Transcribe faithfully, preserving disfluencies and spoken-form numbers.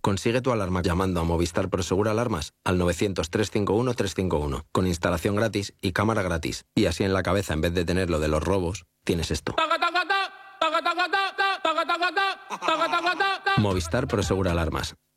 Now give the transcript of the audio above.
Consigue tu alarma llamando a Movistar Prosegur Alarmas al novecientos, trescientos cincuenta y uno, trescientos cincuenta y uno, con instalación gratis y cámara gratis. Y así en la cabeza, en vez de tener lo de los robos, tienes esto. Movistar Prosegur Alarmas.